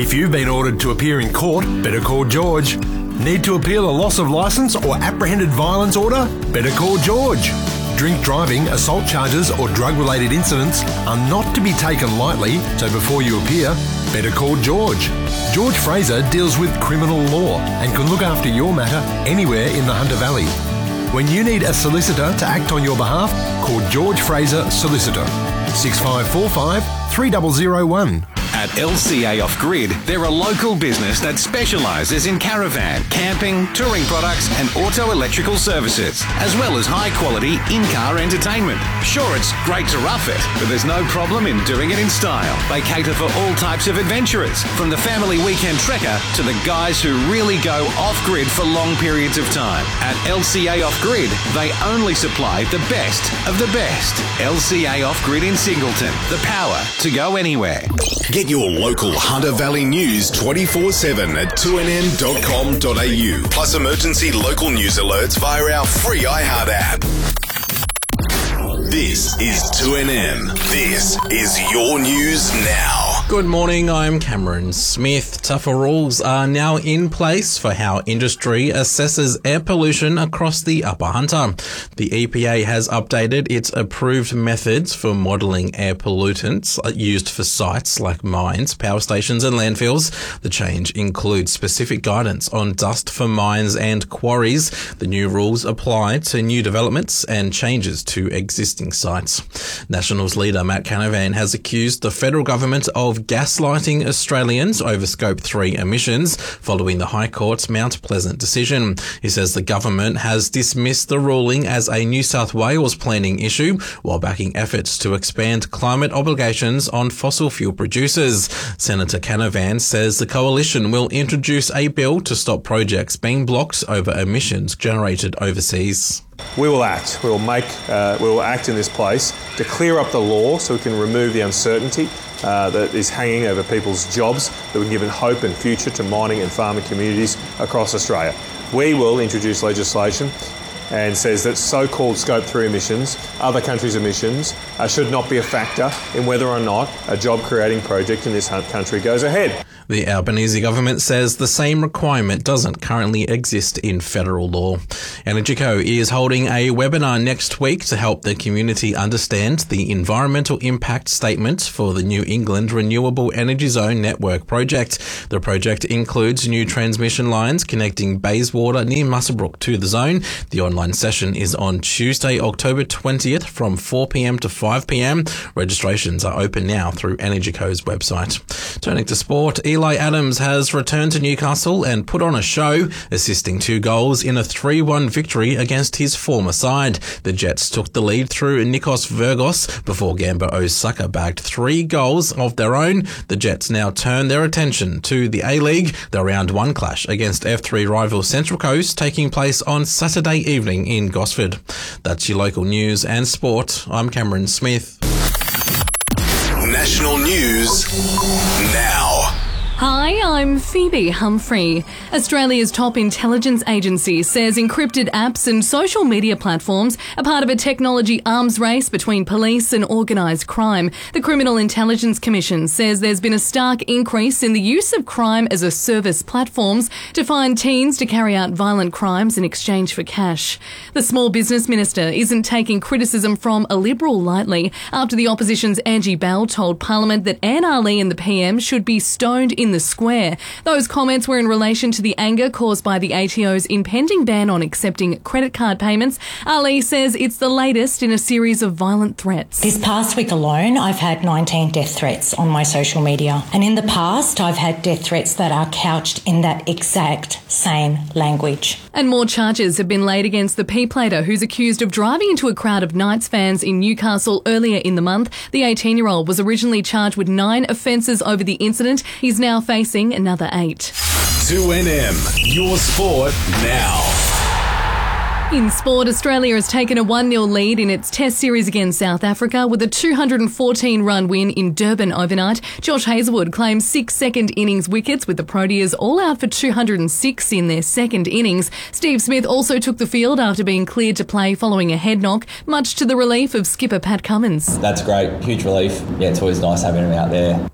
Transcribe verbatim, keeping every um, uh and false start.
If you've been ordered to appear in court, better call George. Need to appeal a loss of licence or apprehended violence order? Better call George. Drink driving, assault charges or drug-related incidents are not to be taken lightly, so before you appear, better call George. George Fraser deals with criminal law and can look after your matter anywhere in the Hunter Valley. When you need a solicitor to act on your behalf, call George Fraser Solicitor. six five four five, three zero zero one. At L C A Off Grid, they're a local business that specialises in caravan, camping, touring products and auto electrical services, as well as high-quality in-car entertainment. Sure, it's great to rough it, but there's no problem in doing it in style. They cater for all types of adventurers, from the family weekend trekker to the guys who really go off-grid for long periods of time. At L C A Off Grid, they only supply the best of the best. L C A Off Grid in Singleton, the power to go anywhere. Get your local Hunter Valley news twenty-four seven at two n n dot com dot a u, plus emergency local news alerts via our free iHeart app. This is two N M. This is your news now. Good morning, I'm Cameron Smith. Tougher rules are now in place for how industry assesses air pollution across the Upper Hunter. The E P A has updated its approved methods for modelling air pollutants used for sites like mines, power stations and landfills. The change includes specific guidance on dust for mines and quarries. The new rules apply to new developments and changes to existing sites. Nationals leader Matt Canavan has accused the federal government of gaslighting Australians over Scope three emissions following the High Court's Mount Pleasant decision. He says the government has dismissed the ruling as a New South Wales planning issue while backing efforts to expand climate obligations on fossil fuel producers. Senator Canavan says the coalition will introduce a bill to stop projects being blocked over emissions generated overseas. We will act. We will make. Uh, we will act in this place to clear up the law so we can remove the uncertainty uh, that is hanging over people's jobs, that we can give it hope and future to mining and farming communities across Australia. We will introduce legislation and says that so-called Scope three emissions, other countries' emissions, uh, should not be a factor in whether or not a job-creating project in this country goes ahead. The Albanese government says the same requirement doesn't currently exist in federal law. EnergyCo is holding a webinar next week to help the community understand the environmental impact statement for the New England Renewable Energy Zone Network project. The project includes new transmission lines connecting Bayswater near Muswellbrook to the zone. The online session is on Tuesday, October twentieth from four p m to five p m. Registrations are open now through EnergyCo's website. Turning to sport, Eli Adams has returned to Newcastle and put on a show, assisting two goals in a three one victory against his former side. The Jets took the lead through Nikos Virgos before Gamba Osaka bagged three goals of their own. The Jets now turn their attention to the A-League, the round one clash against F three rival Central Coast taking place on Saturday evening in Gosford. That's your local news and sport. I'm Cameron Smith. National news now. Hi, I'm Phoebe Humphrey. Australia's top intelligence agency says encrypted apps and social media platforms are part of a technology arms race between police and organised crime. The Criminal Intelligence Commission says there's been a stark increase in the use of crime-as-a-service platforms to find teens to carry out violent crimes in exchange for cash. The Small Business Minister isn't taking criticism from a Liberal lightly after the opposition's Angie Bell told Parliament that Anne Ali and the P M should be stoned in the square. Those comments were in relation to the anger caused by the A T O's impending ban on accepting credit card payments. Ali says it's the latest in a series of violent threats. This past week alone, I've had nineteen death threats on my social media. And in the past, I've had death threats that are couched in that exact same language. And more charges have been laid against the P-plater who's accused of driving into a crowd of Knights fans in Newcastle earlier in the month. The eighteen-year-old was originally charged with nine offences over the incident. He's now facing another eight. two N M, your sport now. In sport, Australia has taken a one nil lead in its Test series against South Africa with a two hundred fourteen run win in Durban overnight. Josh Hazlewood claims six second innings wickets with the Proteas all out for two hundred six in their second innings. Steve Smith also took the field after being cleared to play following a head knock, much to the relief of skipper Pat Cummins. That's great. Huge relief. Yeah, it's always nice having him out there.